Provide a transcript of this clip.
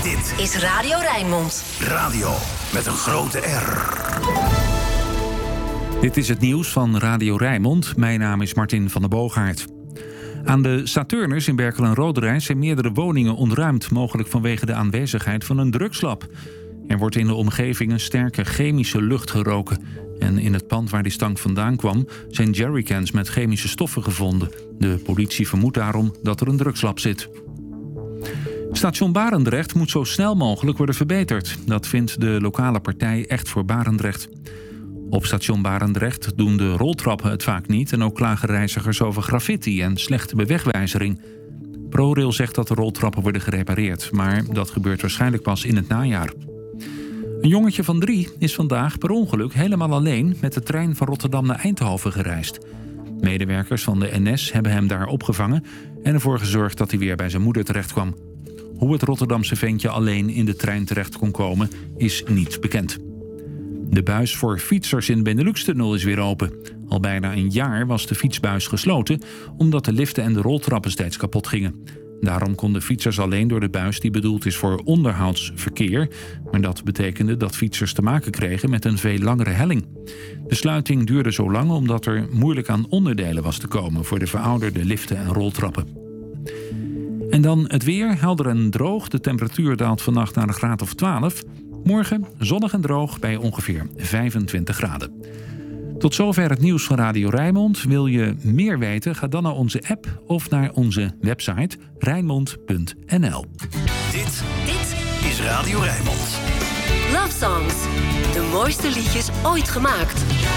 Dit is Radio Rijnmond. Radio met een grote R. Dit is het nieuws van Radio Rijnmond. Mijn naam is Martin van der Boogaard. Aan de Saturnus in Berkel en Roderijs zijn meerdere woningen ontruimd, mogelijk vanwege de aanwezigheid van een drugslab. Er wordt in de omgeving een sterke chemische lucht geroken. En in het pand waar die stank vandaan kwam zijn jerrycans met chemische stoffen gevonden. De politie vermoedt daarom dat er een drugslab zit. Station Barendrecht moet zo snel mogelijk worden verbeterd. Dat vindt de lokale partij Echt voor Barendrecht. Op station Barendrecht doen de roltrappen het vaak niet en ook klagen reizigers over graffiti en slechte bewegwijzering. ProRail zegt dat de roltrappen worden gerepareerd, maar dat gebeurt waarschijnlijk pas in het najaar. Een jongetje van 3 is vandaag per ongeluk helemaal alleen met de trein van Rotterdam naar Eindhoven gereisd. Medewerkers van de NS hebben hem daar opgevangen en ervoor gezorgd dat hij weer bij zijn moeder terecht kwam. Hoe het Rotterdamse ventje alleen in de trein terecht kon komen is niet bekend. De buis voor fietsers in de Benelux-tunnel is weer open. Al bijna een jaar was de fietsbuis gesloten omdat de liften en de roltrappen steeds kapot gingen. Daarom konden fietsers alleen door de buis die bedoeld is voor onderhoudsverkeer. Maar dat betekende dat fietsers te maken kregen met een veel langere helling. De sluiting duurde zo lang omdat er moeilijk aan onderdelen was te komen voor de verouderde liften en roltrappen. En dan het weer, helder en droog. De temperatuur daalt vannacht naar een graad of 12. Morgen zonnig en droog bij ongeveer 25 graden. Tot zover het nieuws van Radio Rijnmond. Wil je meer weten? Ga dan naar onze app of naar onze website rijnmond.nl. Dit is Radio Rijnmond. Love Songs. De mooiste liedjes ooit gemaakt.